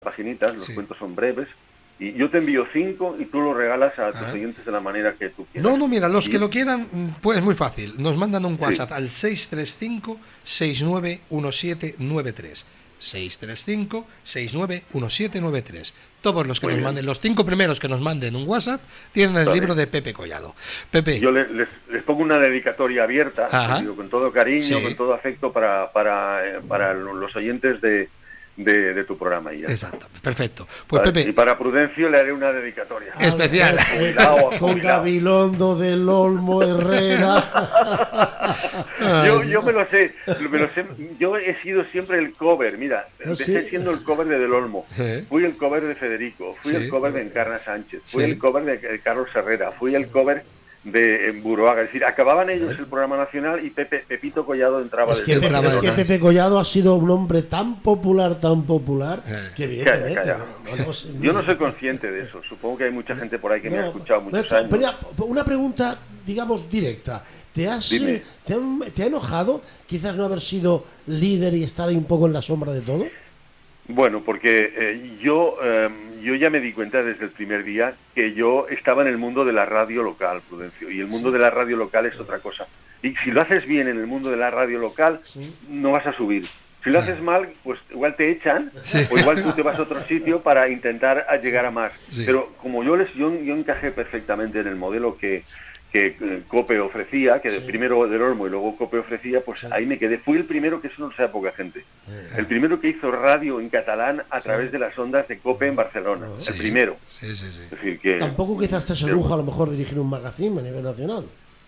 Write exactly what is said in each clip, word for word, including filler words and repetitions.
paginitas, los sí. cuentos son breves, y yo te envío cinco y tú los regalas a tus oyentes de la manera que tú quieras. No, no, mira, los y... que lo quieran, pues es muy fácil. Nos mandan un WhatsApp sí. al seis tres cinco, seis nueve uno siete nueve tres. seis tres cinco, seis nueve uno siete nueve tres. Todos los que Muy nos bien. manden, los cinco primeros que nos manden un WhatsApp, tienen el vale. libro de Pepe Collado. Pepe. Yo les, les, les pongo una dedicatoria abierta, digo, con todo cariño, sí. con todo afecto para, para, para los oyentes de, de, de tu programa. Ya. Exacto, perfecto. Pues ¿Vale? Pepe. Y para Prudencio le haré una dedicatoria. Especial. Cuidado, con Gabilondo del Olmo Herrera. yo, yo me lo sé, me lo sé, yo he sido siempre el cover, mira, empecé ¿sí? siendo el cover de Del Olmo, ¿Eh? fui el cover de Federico, fui ¿Sí? el cover de Encarna Sánchez, fui ¿Sí? el cover de, de Carlos Herrera, fui el cover de Buruaga, es decir, acababan ellos el programa nacional y Pepe, Pepito Collado entraba Es que, desde Pepe, es que Pepe Collado ha sido un hombre tan popular, tan popular, eh. que evidentemente... Calla, calla. No, no, no, yo no soy consciente de eso, supongo que hay mucha gente por ahí que no, me ha escuchado muchos pero, años. pero una pregunta, digamos, directa. ¿Te has Dime. te ha, te ha enojado quizás no haber sido líder y estar ahí un poco en la sombra de todo? Bueno, porque eh, yo eh, yo ya me di cuenta desde el primer día que yo estaba en el mundo de la radio local, Prudencio, y el mundo de la radio local es otra cosa. Y si lo haces bien en el mundo de la radio local, sí. no vas a subir. Si lo haces mal, pues igual te echan, sí. o igual tú te vas a otro sitio para intentar llegar a más. Sí. Pero como yo les yo, yo encajé perfectamente en el modelo que... que Cope ofrecía, que sí. primero Del Olmo y luego Cope ofrecía, pues sí. ahí me quedé. Fui el primero, que eso no sabe poca gente, sí. el primero que hizo radio en catalán a sí. través de las ondas de Cope en Barcelona, sí. el primero. Sí, sí, sí. Es decir, que, tampoco quizás te sedujo a lo mejor dirigir un magazine a nivel nacional.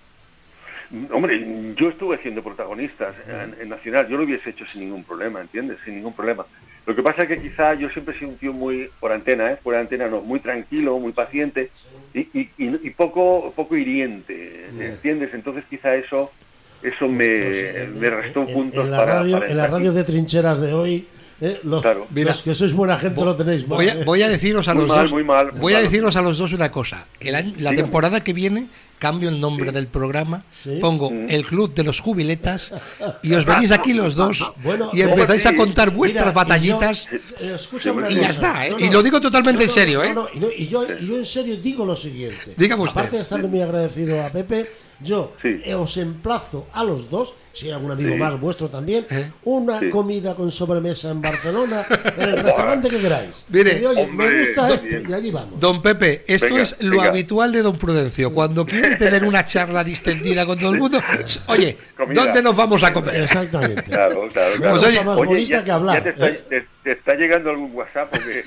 Hombre, yo estuve haciendo protagonistas en, en Nacional, yo lo hubiese hecho sin ningún problema, ¿entiendes? Sin ningún problema. Lo que pasa es que quizá yo siempre he sido un tío muy, por antena, ¿eh? Por antena no, muy tranquilo, muy paciente y, y, y, y poco poco hiriente, ¿entiendes? Entonces quizá eso eso me, pues, me restó en, puntos en la para, radio, para en las radios de trincheras de hoy, ¿eh? los, claro. Mira, los que sois buena gente lo tenéis mal. Voy a, voy a deciros a muy los mal, dos, muy mal, muy voy a mal. deciros a los dos una cosa. El año, la Dígame. temporada que viene cambio el nombre sí. del programa, ¿Sí? pongo mm. el Club de los Jubiletas y os venís aquí los dos bueno, y empezáis sí. a contar vuestras Mira, batallitas y, yo, eh, escúchame y una ya cosa. está, ¿eh? no, y no, lo digo totalmente no, en serio, no, ¿eh? No, no, y, no, y, yo, y yo en serio digo lo siguiente. Dígame usted. Aparte de estarle muy agradecido a Pepe, yo sí. os emplazo a los dos, si hay algún amigo sí. más vuestro también, ¿Eh? una sí. comida con sobremesa en Barcelona, en el restaurante que queráis. Mire, y, oye, hombre, me gusta este, bien. y allí vamos. Don Pepe, esto Venga, es lo venga. habitual de Don Prudencio. Cuando quiere tener una charla distendida con todo el mundo, oye, Comida. ¿dónde nos vamos a comer? Exactamente. Claro, claro, claro. Pues, oye, más Oye, bonita ya, que hablar. ya te, está, ¿eh? te, te está llegando algún WhatsApp o qué?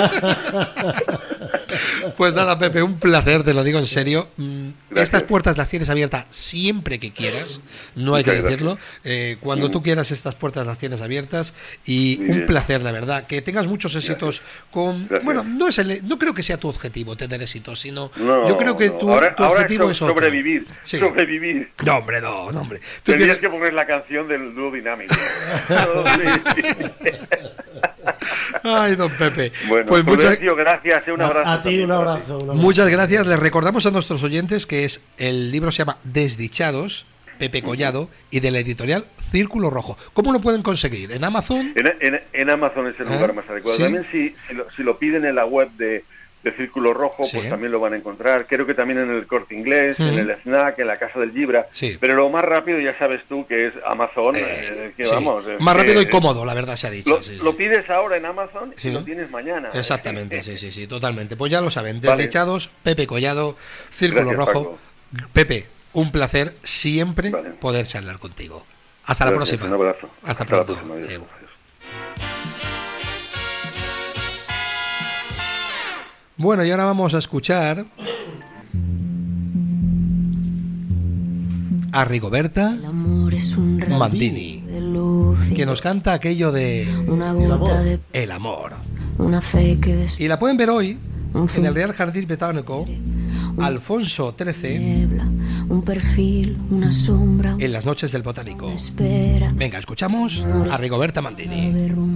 Pues nada, Pepe, un placer, te lo digo en serio. Gracias. Estas puertas las tienes abiertas siempre que quieras, no hay que Muchas decirlo. Eh, cuando Mm. tú quieras, estas puertas las tienes abiertas y Muy un bien. placer, la verdad. Que tengas muchos éxitos con. Gracias. Bueno, no es el, no creo que sea tu objetivo tener éxitos, sino No, yo creo que no. tu, ahora, tu ahora objetivo es es otro. sobrevivir. Sí. Sobrevivir. No, hombre, no, no, hombre. Tú Tendrías tienes- que poner la canción del dúo dinámico. Ay, don Pepe. Bueno, pues muchas, Prudencio, gracias, eh, un abrazo. A, a ti también un para abrazo, un abrazo. muchas gracias. Les recordamos a nuestros oyentes que es el libro se llama Desdichados, Pepe Collado, y de la editorial Círculo Rojo. ¿Cómo lo pueden conseguir? ¿En Amazon? En, en, en Amazon es el ¿Ah? lugar más adecuado. ¿Sí? También si, si, lo, si lo piden en la web de, de Círculo Rojo, Sí. pues también lo van a encontrar. Creo que también en el Corte Inglés, Mm. en el Snack, en la Casa del Libra. Sí. Pero lo más rápido ya sabes tú que es Amazon. Eh, eh, que sí. vamos, es Más que- rápido y cómodo, la verdad se ha dicho. Lo, sí, sí. lo pides ahora en Amazon Sí. y lo tienes mañana. Exactamente, sí, sí, sí, totalmente. Pues ya lo saben, Vale. Desdichados, Pepe Collado, Círculo Gracias, Rojo. Pepe, un placer siempre Vale. poder charlar contigo. Hasta la Gracias, próxima. un abrazo. Hasta, Hasta la pronto. próxima, adiós. Adeu. Bueno, y ahora vamos a escuchar a Rigoberta El amor es un rayo Mandini, de luz y que nos canta aquello de una gota de el amor. una fe que despierta Y la pueden ver hoy un en el Real Jardín Botánico Alfonso trece, niebla, un perfil, una sombra, en las noches del Botánico. una espera. Venga, escuchamos a Rigoberta Mandini. Saber un